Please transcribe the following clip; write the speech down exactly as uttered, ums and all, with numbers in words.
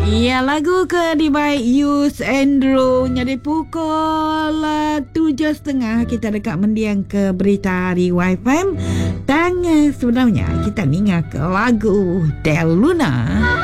Ya, lagu ke di by Yus Andrew. Jadi pukul uh, tujuh setengah kita dekat mendiang ke berita hari Y F M. Dan uh, sebenarnya kita dengar ke lagu Del Luna.